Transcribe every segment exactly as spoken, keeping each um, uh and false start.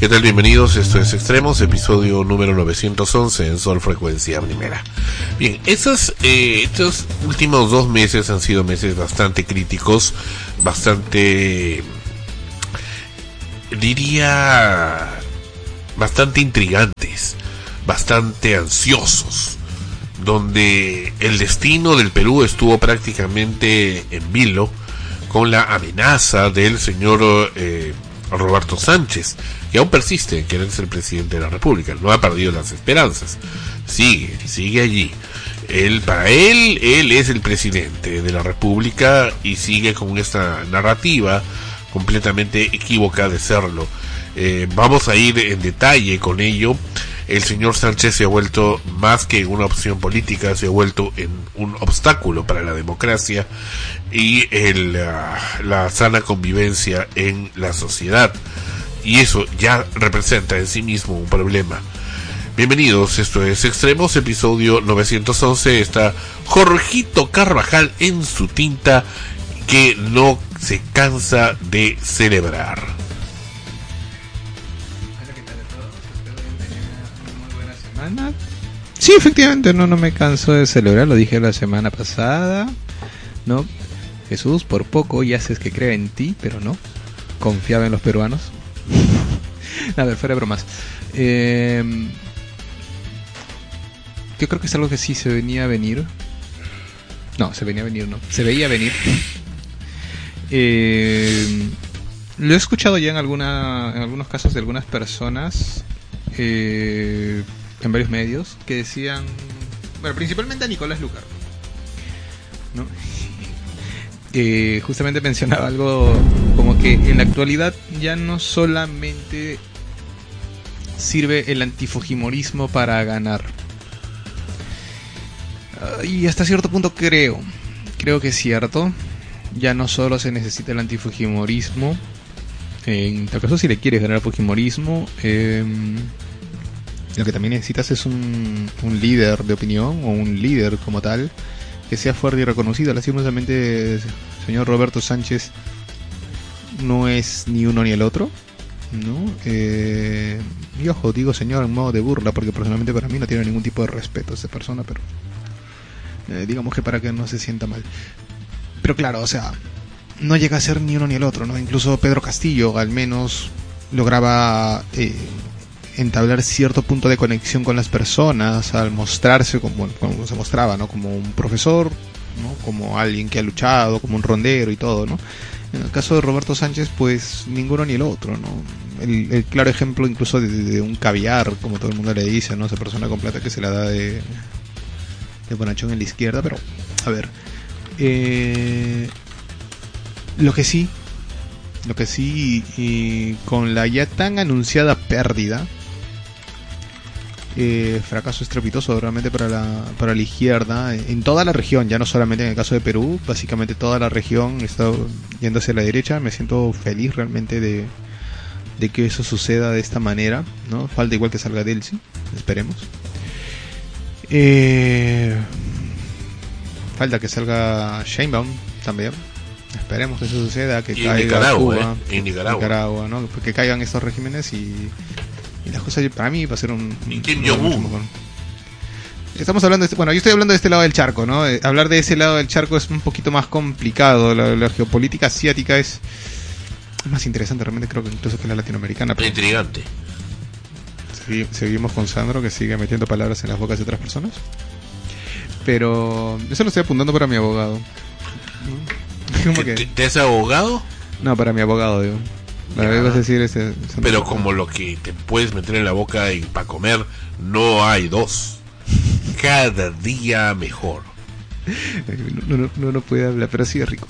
¿Qué tal? Bienvenidos, esto es Extremos, episodio número novecientos once en Sol Frecuencia Primera. Bien, estos, eh, estos últimos dos meses han sido meses bastante críticos, bastante, diría, bastante intrigantes, bastante ansiosos, donde el destino del Perú estuvo prácticamente en vilo con la amenaza del señor eh, Roberto Sánchez, que aún persiste en querer ser presidente de la República. No ha perdido las esperanzas, sigue, sigue allí. Él, para él, él es el presidente de la República y sigue con esta narrativa completamente equívoca de serlo. Eh, vamos a ir en detalle con ello. El señor Sánchez se ha vuelto más que una opción política, se ha vuelto en un obstáculo para la democracia y el, uh, la sana convivencia en la sociedad. Y eso ya representa en sí mismo un problema. Bienvenidos, esto es Extremos, episodio novecientos once. Está Jorgito Carvajal en su tinta, que no se cansa de celebrar. Hola, ¿qué tal a todos? Espero que tengan una muy buena semana. Sí, efectivamente, no, no me canso de celebrar, lo dije la semana pasada, ¿no? Jesús, por poco y haces que crea en ti, pero no. Confiaba en los peruanos. A ver, fuera de bromas. Eh, yo creo que es algo que sí se venía a venir. No, se venía a venir, no. Se veía venir. Eh, lo he escuchado ya en, alguna, en algunos casos de algunas personas, eh, en varios medios, que decían... Bueno, principalmente a Nicolás Lucar, ¿no? Eh, justamente mencionaba algo como que en la actualidad ya no solamente sirve el antifujimorismo para ganar. Uh, y hasta cierto punto creo, creo que es cierto. Ya no solo se necesita el antifujimorismo. En tal caso, si le quieres ganar al fujimorismo, eh, lo que también necesitas es un, un líder de opinión o un líder como tal que sea fuerte y reconocido. Lastimosamente, el señor Roberto Sánchez no es ni uno ni el otro, ¿no? Eh, y ojo, digo señor en modo de burla, porque personalmente para mí no tiene ningún tipo de respeto a esa persona, pero eh, digamos que para que no se sienta mal. Pero claro, o sea, no llega a ser ni uno ni el otro, ¿no? Incluso Pedro Castillo al menos lograba eh, entablar cierto punto de conexión con las personas al mostrarse como, como se mostraba, ¿no? Como un profesor, ¿no? Como alguien que ha luchado, como un rondero y todo, ¿no? En el caso de Roberto Sánchez, pues ninguno ni el otro, ¿no? El, el claro ejemplo incluso de, de un caviar, como todo el mundo le dice, ¿no? Esa persona con plata que se la da de, de bonachón en la izquierda, pero, a ver, eh, lo que sí, lo que sí, y con la ya tan anunciada pérdida, Eh, fracaso estrepitoso realmente para la, para la izquierda en toda la región, ya no solamente en el caso de Perú, básicamente toda la región está yendo hacia la derecha. Me siento feliz realmente de, de que eso suceda de esta manera, ¿no? Falta igual que salga Delcy, esperemos. Eh, falta que salga Sheinbaum también, esperemos que eso suceda, que y caiga Nicaragua, Cuba, eh, en Nicaragua, Nicaragua, ¿no? Que caigan estos regímenes y Y las cosas para mí va a ser un... Y Kim Jong-un. Estamos hablando de este, bueno, yo estoy hablando de este lado del charco, ¿no? Eh, hablar de ese lado del charco es un poquito más complicado. La, la geopolítica asiática es, es más interesante realmente, creo que incluso que la latinoamericana. Pero intrigante. Segui, seguimos con Sandro, que sigue metiendo palabras en las bocas de otras personas. Pero eso lo estoy apuntando para mi abogado. ¿Te, que... ¿Te has abogado? No, para mi abogado, digo. La verdad es decir, ese, pero como lo que te puedes meter en la boca y para comer, no hay dos. Cada día mejor. No, no, no, no puede hablar, pero sí es rico.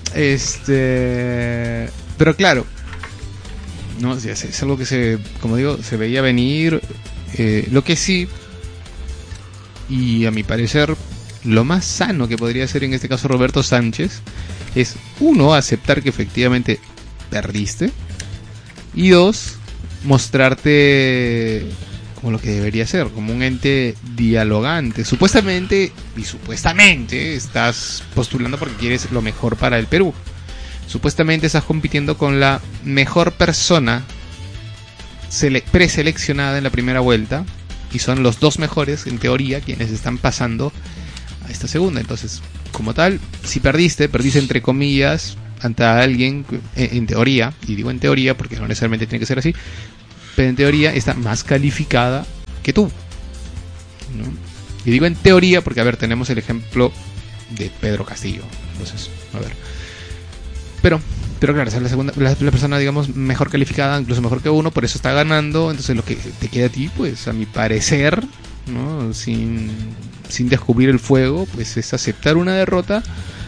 Este, pero claro, no, es, es algo que se, como digo, se veía venir. Eh, lo que sí, y a mi parecer, lo más sano que podría hacer en este caso Roberto Sánchez es, uno, aceptar que efectivamente perdiste. Y dos, mostrarte como lo que debería ser, como un ente dialogante. Supuestamente, y supuestamente, estás postulando porque quieres lo mejor para el Perú. Supuestamente estás compitiendo con la mejor persona sele- preseleccionada en la primera vuelta y son los dos mejores, en teoría, quienes están pasando a esta segunda. Entonces, como tal, si perdiste, perdiste entre comillas ante alguien, en, en teoría, y digo en teoría porque no necesariamente tiene que ser así, pero en teoría está más calificada que tú, ¿no? Y digo en teoría porque, a ver, tenemos el ejemplo de Pedro Castillo. Entonces, a ver. Pero, pero claro, esa es la segunda, la, la persona, digamos, mejor calificada, incluso mejor que uno, por eso está ganando. Entonces lo que te queda a ti, pues, a mi parecer, ¿no? Sin, sin descubrir el fuego, pues es aceptar una derrota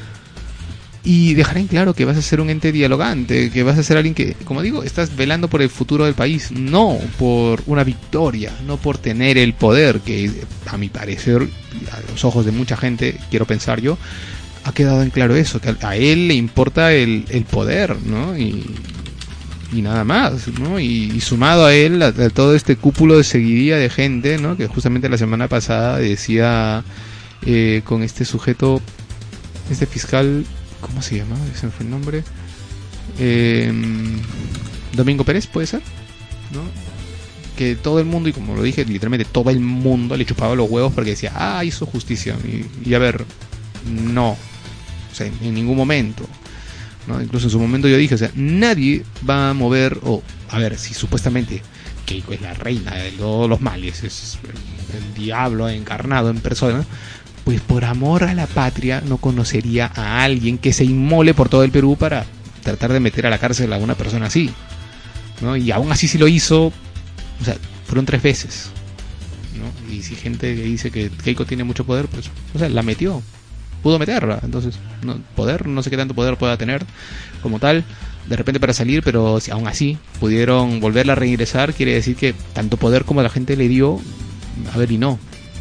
y dejar en claro que vas a ser un ente dialogante, que vas a ser alguien que, como digo, estás velando por el futuro del país, no por una victoria, no por tener el poder, que a mi parecer, a los ojos de mucha gente, quiero pensar yo, ha quedado en claro eso, que a él le importa el, el poder, ¿no? Y, y nada más, ¿no? Y, y sumado a él, a, a todo este cúpulo de seguidilla de gente, ¿no? Que justamente la semana pasada decía eh, con este sujeto, este fiscal, ¿cómo se llama? Ese me fue el nombre. Eh, Domingo Pérez, ¿puede ser? ¿No? Que todo el mundo, y como lo dije, literalmente todo el mundo le chupaba los huevos porque decía, ah, hizo justicia. Y, y a ver, no. O sea, en ningún momento, ¿no? Incluso en su momento yo dije, o sea, nadie va a mover, o, a ver, si supuestamente Keiko es la reina de todos los males, es el, el diablo encarnado en persona, pues por amor a la patria no conocería a alguien que se inmole por todo el Perú para tratar de meter a la cárcel a una persona así, ¿no? Y aún así sí lo hizo, o sea, fueron tres veces, ¿no? Y si gente que dice que Keiko tiene mucho poder, pues, o sea, la metió, pudo meterla, entonces, no, poder, no sé qué tanto poder pueda tener como tal, de repente para salir, pero si aún así pudieron volverla a reingresar, quiere decir que tanto poder como la gente le dio, a ver, y no.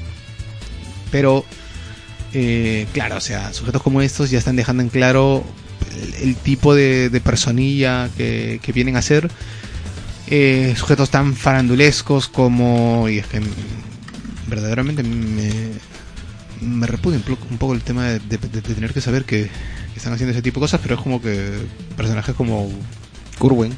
Pero Eh, claro, o sea, sujetos como estos ya están dejando en claro el, el tipo de, de personilla que, que vienen a ser. Eh, sujetos tan farandulescos como... Y es que verdaderamente me, me repudia un poco el tema de, de, de tener que saber que, que están haciendo ese tipo de cosas, pero es como que personajes como Curwen,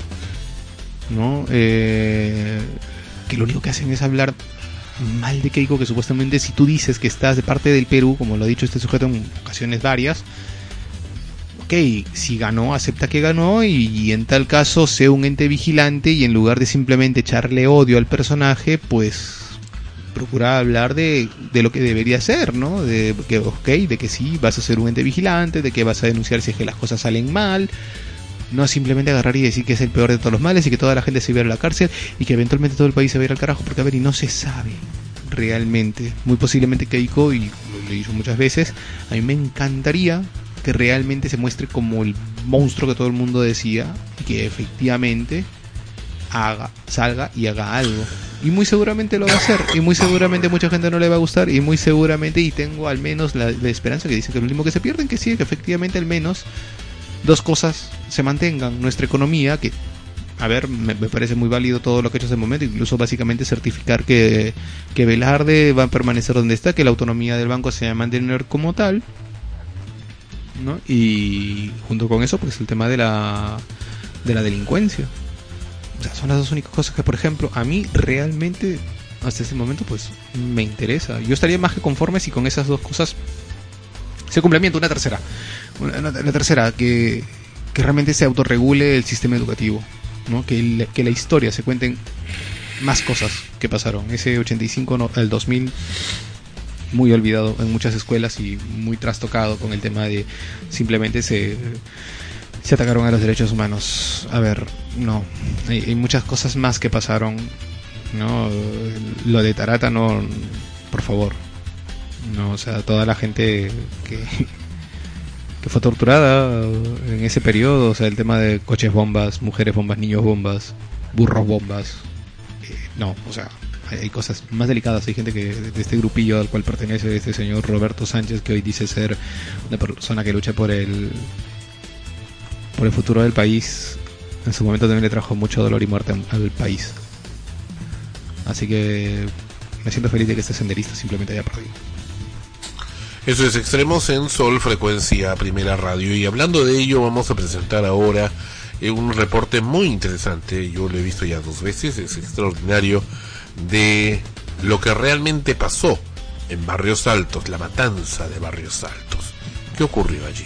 ¿no? Eh, que lo único que hacen es hablar mal de Keiko, que supuestamente si tú dices que estás de parte del Perú, como lo ha dicho este sujeto en ocasiones varias, ok, si ganó, acepta que ganó y, y en tal caso sé un ente vigilante y en lugar de simplemente echarle odio al personaje, pues procura hablar de, de lo que debería ser, ¿no? De que, ok, de que sí, vas a ser un ente vigilante, de que vas a denunciar si es que las cosas salen mal, no simplemente agarrar y decir que es el peor de todos los males y que toda la gente se va a ir a la cárcel y que eventualmente todo el país se va a ir al carajo, porque a ver, y no se sabe realmente. Muy posiblemente Keiko, y lo he dicho muchas veces, a mí me encantaría que realmente se muestre como el monstruo que todo el mundo decía y que efectivamente haga, salga y haga algo. Y muy seguramente lo va a hacer, y muy seguramente mucha gente no le va a gustar, y muy seguramente, y tengo al menos la, la esperanza que dicen que lo último que se pierden, que sí, que efectivamente al menos dos cosas se mantengan: nuestra economía, que, a ver, me, me parece muy válido todo lo que ha hecho hasta el momento, incluso básicamente certificar que, que Velarde va a permanecer donde está, que la autonomía del banco se va a mantener como tal, ¿no? Y junto con eso, pues el tema de la, de la delincuencia. O sea, son las dos únicas cosas que, por ejemplo, a mí realmente, hasta este momento, pues me interesa. Yo estaría más que conforme si con esas dos cosas se complementa una tercera. Una, una, la tercera, que, que realmente se autorregule el sistema educativo, ¿no? Que, el, que la historia se cuenten más cosas que pasaron. Ese ochenta y cinco, no, el dos mil, muy olvidado en muchas escuelas y muy trastocado con el tema de simplemente se, se atacaron a los derechos humanos. A ver, no, hay, hay muchas cosas más que pasaron, ¿no? Lo de Tarata, no, por favor, no, o sea, toda la gente que que fue torturada en ese periodo, o sea, el tema de coches bombas, mujeres bombas, niños bombas, burros bombas, eh, no, o sea, hay, hay cosas más delicadas. Hay gente que de este grupillo al cual pertenece este señor Roberto Sánchez, que hoy dice ser una persona que lucha por el por el futuro del país. En su momento también le trajo mucho dolor y muerte al país, así que me siento feliz de que este senderista simplemente haya perdido. Eso es Extremos en Sol Frecuencia Primera Radio. Y hablando de ello, vamos a presentar ahora eh, un reporte muy interesante, yo lo he visto ya dos veces, es extraordinario, de lo que realmente pasó en Barrios Altos, la matanza de Barrios Altos. ¿Qué ocurrió allí?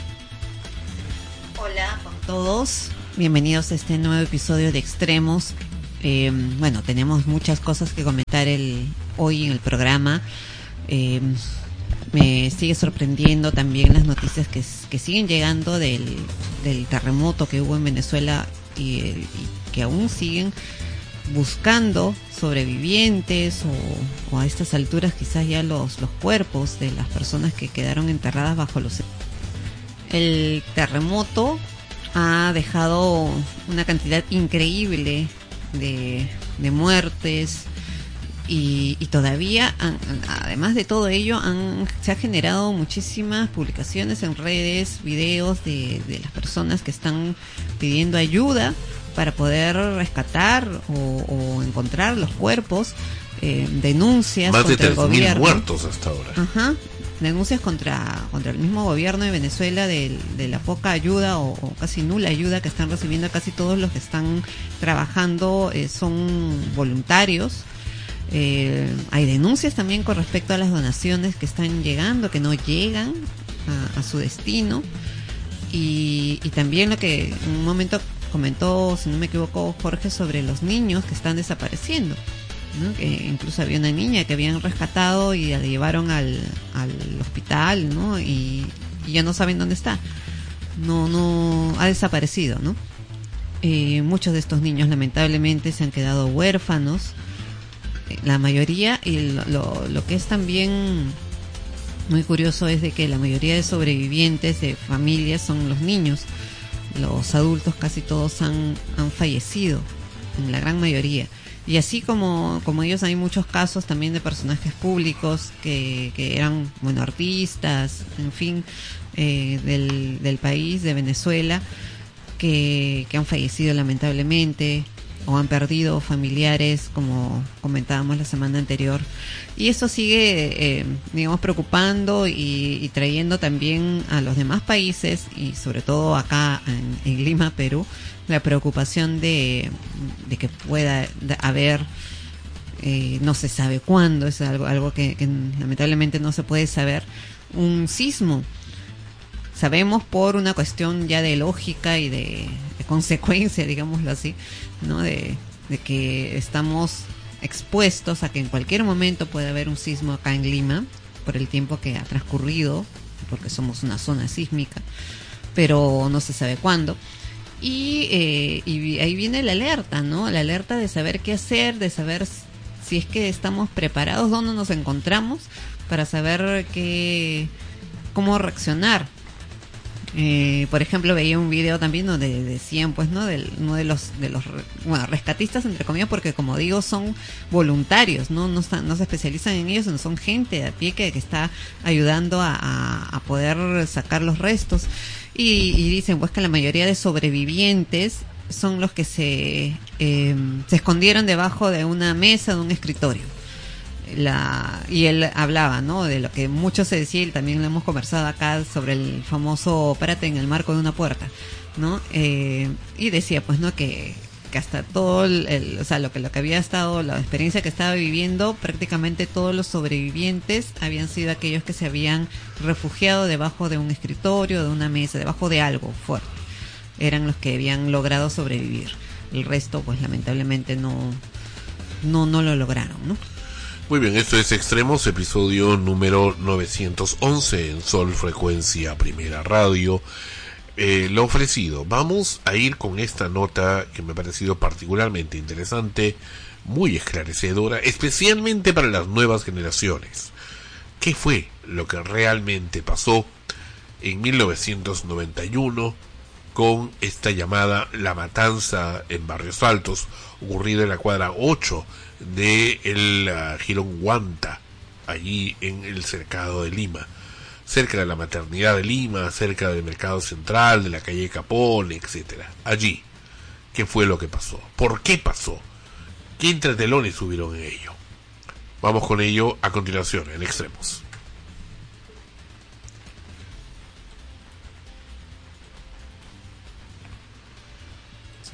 Hola con todos, bienvenidos a este nuevo episodio de Extremos. Eh, bueno, tenemos muchas cosas que comentar el, hoy en el programa. Eh, me sigue sorprendiendo también las noticias que, que siguen llegando del, del terremoto que hubo en Venezuela y, y que aún siguen buscando sobrevivientes o, o a estas alturas quizás ya los, los cuerpos de las personas que quedaron enterradas bajo los... El terremoto ha dejado una cantidad increíble de, de muertes y, y todavía, han, además de todo ello, han, se ha generado muchísimas publicaciones en redes, videos de, de las personas que están pidiendo ayuda para poder rescatar o, o encontrar los cuerpos, eh, denuncias más contra de el gobierno. tres mil muertos hasta ahora. Ajá. Denuncias contra contra el mismo gobierno de Venezuela de, de la poca ayuda o, o casi nula ayuda que están recibiendo. Casi todos los que están trabajando eh, son voluntarios. Eh, hay denuncias también con respecto a las donaciones que están llegando, que no llegan a, a su destino. Y, y también lo que en un momento comentó, si no me equivoco, Jorge, sobre los niños que están desapareciendo, ¿no? Que incluso había una niña que habían rescatado y la llevaron al, al hospital, ¿no? Y, y ya no saben dónde está. No, no, ha desaparecido, ¿no? Eh, muchos de estos niños lamentablemente se han quedado huérfanos, la mayoría, y lo, lo, lo que es también muy curioso es de que la mayoría de sobrevivientes de familias son los niños. Los adultos casi todos han, han fallecido, en la gran mayoría. Y así como, como ellos, hay muchos casos también de personajes públicos que, que eran, bueno, artistas, en fin, eh, del, del país, de Venezuela, que, que han fallecido lamentablemente o han perdido familiares, como comentábamos la semana anterior. Y eso sigue, eh, digamos, preocupando y, y trayendo también a los demás países, y sobre todo acá en, en Lima, Perú, la preocupación de, de que pueda haber, eh, no se sabe cuándo, es algo, algo que, que lamentablemente no se puede saber, un sismo. Sabemos por una cuestión ya de lógica y de, de consecuencia, digámoslo así, ¿no? De, de que estamos expuestos a que en cualquier momento puede haber un sismo acá en Lima, por el tiempo que ha transcurrido, porque somos una zona sísmica, pero no se sabe cuándo. Y, eh, y ahí viene la alerta, ¿no? La alerta de saber qué hacer, de saber si es que estamos preparados, dónde nos encontramos, para saber qué, cómo reaccionar. Eh, por ejemplo, veía un video también donde decían, pues, ¿no? Del, uno de los, de los, bueno, rescatistas, entre comillas, porque como digo, son voluntarios, ¿no? No, están, no se especializan en ellos, sino son gente de a pie que, que está ayudando a, a, a poder sacar los restos. Y, y dicen, pues, que la mayoría de sobrevivientes son los que se, eh, se escondieron debajo de una mesa, de un escritorio. La, y él hablaba, ¿no? De lo que mucho se decía, y también lo hemos conversado acá, sobre el famoso párate en el marco de una puerta, ¿no? Eh, y decía, pues, ¿no? Que, que hasta todo el, el, o sea, lo que, lo que había estado, la experiencia que estaba viviendo, prácticamente todos los sobrevivientes habían sido aquellos que se habían refugiado debajo de un escritorio, de una mesa, debajo de algo fuerte. Eran los que habían logrado sobrevivir. El resto, pues, lamentablemente no, no, no lo lograron, ¿no? Muy bien, esto es Extremos, episodio número novecientos once en Sol Frecuencia Primera Radio. Eh, lo ofrecido, vamos a ir con esta nota que me ha parecido particularmente interesante, muy esclarecedora, especialmente para las nuevas generaciones. ¿Qué fue lo que realmente pasó en mil novecientos noventa y uno con esta llamada La Matanza en Barrios Altos, ocurrida en la cuadra ocho de el uh, Jirón Huanta, allí en el cercado de Lima, cerca de la Maternidad de Lima, cerca del Mercado Central, de la calle Capón, etcétera? Allí, ¿qué fue lo que pasó? ¿Por qué pasó? ¿Qué entretelones hubieron en ello? Vamos con ello a continuación en Extremos.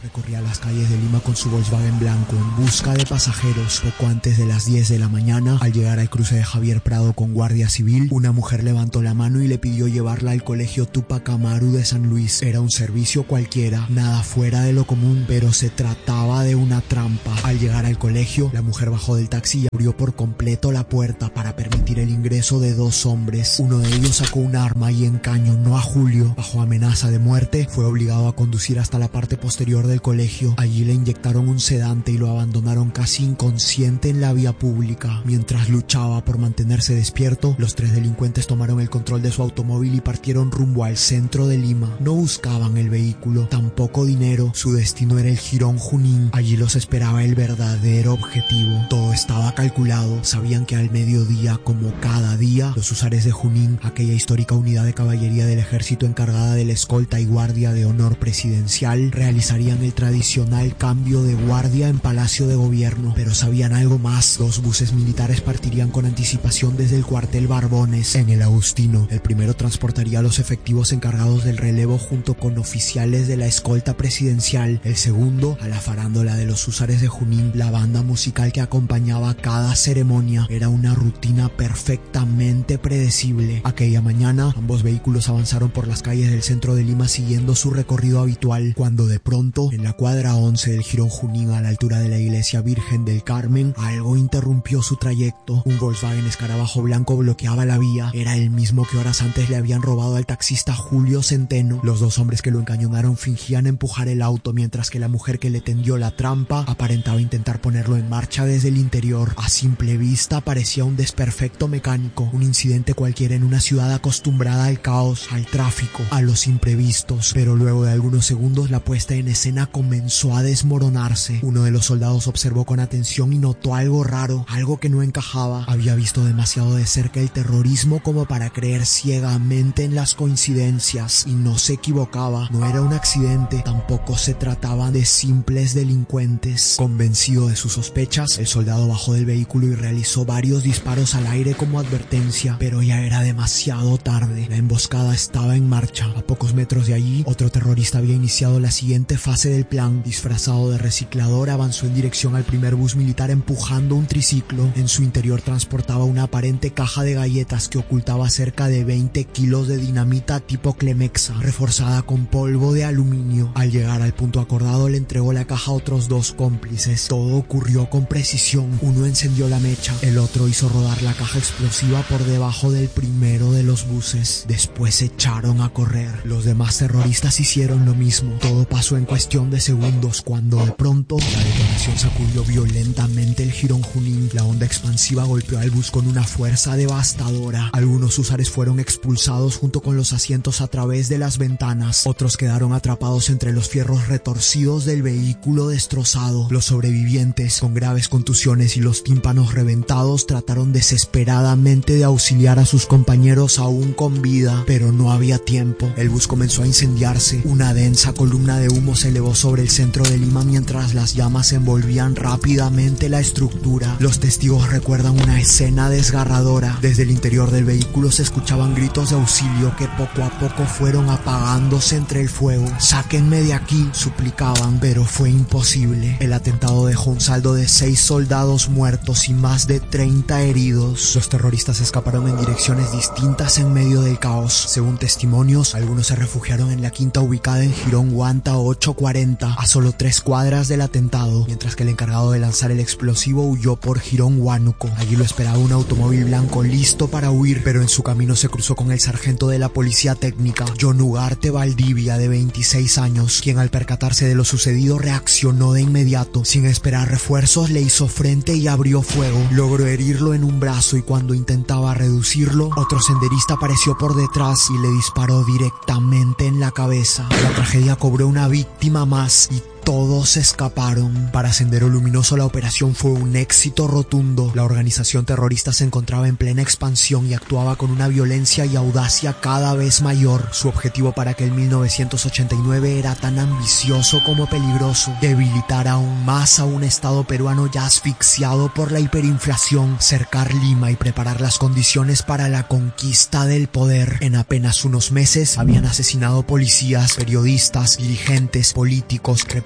Recorría las calles de Lima con su Volkswagen blanco en busca de pasajeros. Poco antes de las diez de la mañana, al llegar al cruce de Javier Prado con Guardia Civil, una mujer levantó la mano y le pidió llevarla al colegio Tupac Amaru de San Luis. Era un servicio cualquiera, nada fuera de lo común, pero se trataba de una trampa. Al llegar al colegio, la mujer bajó del taxi y abrió por completo la puerta para permitir el ingreso de dos hombres. Uno de ellos sacó un arma y encañonó a Julio. Bajo amenaza de muerte, fue obligado a conducir hasta la parte posterior del colegio. Allí le inyectaron un sedante y lo abandonaron casi inconsciente en la vía pública. Mientras luchaba por mantenerse despierto, los tres delincuentes tomaron el control de su automóvil y partieron rumbo al centro de Lima. No buscaban el vehículo, tampoco dinero. Su destino era el Jirón Junín. Allí los esperaba el verdadero objetivo. Todo estaba calculado. Sabían que al mediodía, como cada día, los húsares de Junín, aquella histórica unidad de caballería del ejército encargada de la escolta y guardia de honor presidencial, realizarían el tradicional cambio de guardia en Palacio de Gobierno. Pero sabían algo más. Dos buses militares partirían con anticipación desde el cuartel Barbones en el Agustino. El primero transportaría a los efectivos encargados del relevo junto con oficiales de la escolta presidencial. El segundo a la farándula de los húsares de Junín. La banda musical que acompañaba cada ceremonia era una rutina perfectamente predecible. Aquella mañana, ambos vehículos avanzaron por las calles del centro de Lima siguiendo su recorrido habitual, cuando de pronto, en la cuadra once del Jirón Junín, a la altura de la iglesia Virgen del Carmen, algo interrumpió su trayecto. Un Volkswagen escarabajo blanco bloqueaba la vía. Era el mismo que horas antes le habían robado al taxista Julio Centeno. Los dos hombres que lo encañonaron fingían empujar el auto, mientras que la mujer que le tendió la trampa aparentaba intentar ponerlo en marcha desde el interior. A simple vista parecía un desperfecto mecánico, un incidente cualquiera en una ciudad acostumbrada al caos, al tráfico, a los imprevistos. Pero luego de algunos segundos la puesta en escena comenzó a desmoronarse. Uno de los soldados observó con atención y notó algo raro, algo que no encajaba. Había visto demasiado de cerca el terrorismo como para creer ciegamente en las coincidencias, y no se equivocaba. No era un accidente, tampoco se trataba de simples delincuentes. Convencido de sus sospechas, el soldado bajó del vehículo y realizó varios disparos al aire como advertencia, pero ya era demasiado tarde. La emboscada estaba en marcha. A pocos metros de allí, otro terrorista había iniciado la siguiente fase del plan. Disfrazado de reciclador, avanzó en dirección al primer bus militar empujando un triciclo. En su interior transportaba una aparente caja de galletas que ocultaba cerca de veinte kilos de dinamita tipo Clemexa, reforzada con polvo de aluminio. Al llegar al punto acordado, le entregó la caja a otros dos cómplices. Todo ocurrió con precisión. Uno encendió la mecha, el otro hizo rodar la caja explosiva por debajo del primero de los buses. Después se echaron a correr. Los demás terroristas hicieron lo mismo. Todo pasó en cuestión de segundos, cuando de pronto la detonación sacudió violentamente el Jirón Junín. La onda expansiva golpeó al bus con una fuerza devastadora. Algunos húsares fueron expulsados junto con los asientos a través de las ventanas. Otros quedaron atrapados entre los fierros retorcidos del vehículo destrozado. Los sobrevivientes, con graves contusiones y los tímpanos reventados, trataron desesperadamente de auxiliar a sus compañeros aún con vida, pero no había tiempo. El bus comenzó a incendiarse. Una densa columna de humo se elevó sobre el centro de Lima mientras las llamas envolvían rápidamente la estructura. Los testigos recuerdan una escena desgarradora. Desde el interior del vehículo se escuchaban gritos de auxilio que poco a poco fueron apagándose entre el fuego. «Sáquenme de aquí», suplicaban, pero fue imposible. El atentado dejó un saldo de seis soldados muertos y más de treinta heridos. Los terroristas escaparon en direcciones distintas en medio del caos. Según testimonios, algunos se refugiaron en la quinta ubicada en Jirón Guanta ochocientos cuarenta, a solo tres cuadras del atentado, mientras que el encargado de lanzar el explosivo huyó por Jirón Huánuco. Allí lo esperaba un automóvil blanco listo para huir, pero en su camino se cruzó con el sargento de la policía técnica, John Ugarte Valdivia, de veintiséis años, quien al percatarse de lo sucedido reaccionó de inmediato. Sin esperar refuerzos, le hizo frente y abrió fuego. Logró herirlo en un brazo y cuando intentaba reducirlo, otro senderista apareció por detrás y le disparó directamente en la cabeza. La tragedia cobró una víctima más y todos escaparon. Para Sendero Luminoso la operación fue un éxito rotundo. La organización terrorista se encontraba en plena expansión y actuaba con una violencia y audacia cada vez mayor. Su objetivo para aquel mil novecientos ochenta y nueve era tan ambicioso como peligroso: debilitar aún más a un Estado peruano ya asfixiado por la hiperinflación, cercar Lima y preparar las condiciones para la conquista del poder. En apenas unos meses habían asesinado policías, periodistas, dirigentes, políticos, representantes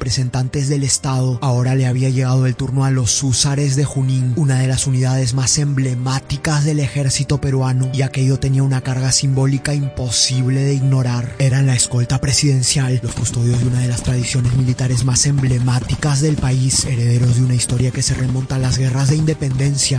representantes del Estado. Ahora le había llegado el turno a los húsares de Junín, una de las unidades más emblemáticas del ejército peruano, y aquello tenía una carga simbólica imposible de ignorar. Eran la escolta presidencial, los custodios de una de las tradiciones militares más emblemáticas del país, herederos de una historia que se remonta a las guerras de independencia.